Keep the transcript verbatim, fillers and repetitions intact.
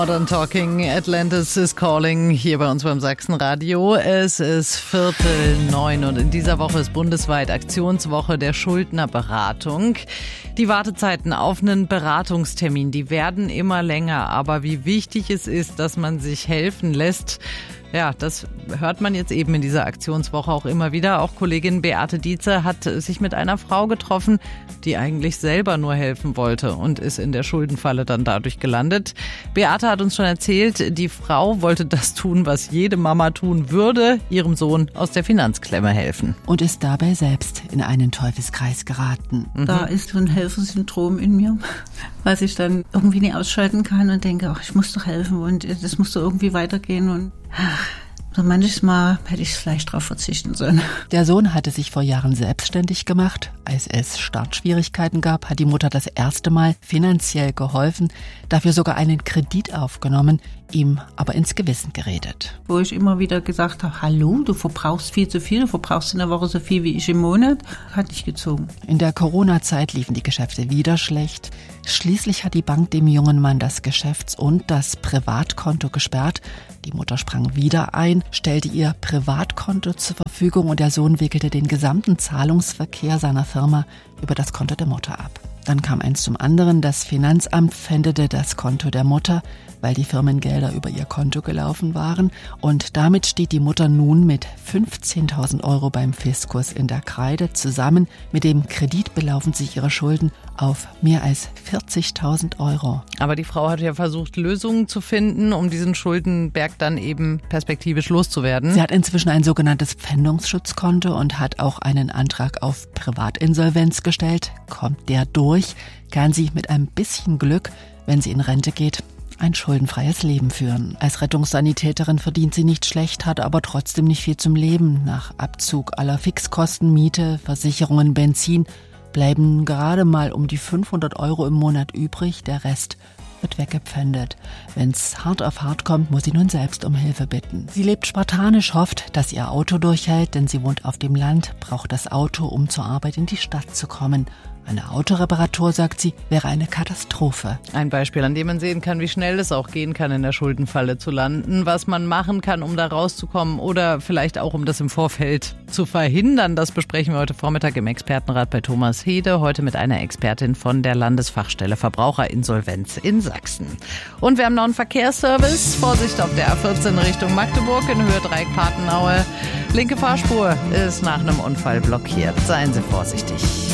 Modern Talking, Atlantis is calling, hier bei uns beim Sachsenradio. Es ist Viertel neun und in dieser Woche ist bundesweit Aktionswoche der Schuldnerberatung. Die Wartezeiten auf einen Beratungstermin, die werden immer länger, aber wie wichtig es ist, dass man sich helfen lässt, ja, das hört man jetzt eben in dieser Aktionswoche auch immer wieder. Auch Kollegin Beate Dietze hat sich mit einer Frau getroffen, die eigentlich selber nur helfen wollte und ist in der Schuldenfalle dann dadurch gelandet. Beate hat uns schon erzählt, die Frau wollte das tun, was jede Mama tun würde, ihrem Sohn aus der Finanzklemme helfen. Und ist dabei selbst in einen Teufelskreis geraten. Mhm. Da ist so ein Helfersyndrom in mir, was ich dann irgendwie nicht ausschalten kann und denke, ach, ich muss doch helfen und das muss doch irgendwie weitergehen und ach, so manches Mal hätte ich vielleicht darauf verzichten sollen. Der Sohn hatte sich vor Jahren selbstständig gemacht. Als es Startschwierigkeiten gab, hat die Mutter das erste Mal finanziell geholfen, dafür sogar einen Kredit aufgenommen, ihm aber ins Gewissen geredet. Wo ich immer wieder gesagt habe, hallo, du verbrauchst viel zu viel, du verbrauchst in der Woche so viel wie ich im Monat, hat nicht gezogen. In der Corona-Zeit liefen die Geschäfte wieder schlecht. Schließlich hat die Bank dem jungen Mann das Geschäfts- und das Privatkonto gesperrt. Die Mutter sprang wieder ein, stellte ihr Privatkonto zur Verfügung und der Sohn wickelte den gesamten Zahlungsverkehr seiner Firma über das Konto der Mutter ab. Dann kam eins zum anderen, das Finanzamt pfändete das Konto der Mutter, weil die Firmengelder über ihr Konto gelaufen waren. Und damit steht die Mutter nun mit fünfzehntausend Euro beim Fiskus in der Kreide. Zusammen mit dem Kredit belaufen sich ihre Schulden auf mehr als vierzigtausend Euro. Aber die Frau hat ja versucht, Lösungen zu finden, um diesen Schuldenberg dann eben perspektivisch loszuwerden. Sie hat inzwischen ein sogenanntes Pfändungsschutzkonto und hat auch einen Antrag auf Privatinsolvenz gestellt. Kommt der durch, kann sie mit ein bisschen Glück, wenn sie in Rente geht, ein schuldenfreies Leben führen. Als Rettungssanitäterin verdient sie nicht schlecht, hat aber trotzdem nicht viel zum Leben. Nach Abzug aller Fixkosten, Miete, Versicherungen, Benzin bleiben gerade mal um die fünfhundert Euro im Monat übrig. Der Rest wird weggepfändet. Wenn's hart auf hart kommt, muss sie nun selbst um Hilfe bitten. Sie lebt spartanisch, hofft, dass ihr Auto durchhält, denn sie wohnt auf dem Land, braucht das Auto, um zur Arbeit in die Stadt zu kommen. Eine Autoreparatur, sagt sie, wäre eine Katastrophe. Ein Beispiel, an dem man sehen kann, wie schnell es auch gehen kann, in der Schuldenfalle zu landen, was man machen kann, um da rauszukommen oder vielleicht auch, um das im Vorfeld zu verhindern. Das besprechen wir heute Vormittag im Expertenrat bei Thomas Hede, heute mit einer Expertin von der Landesfachstelle Verbraucherinsolvenz in Sachsen. Und wir haben noch einen Verkehrsservice. Vorsicht auf der A vierzehn Richtung Magdeburg in Höhe Dreieck-Patenaue. Linke Fahrspur ist nach einem Unfall blockiert. Seien Sie vorsichtig.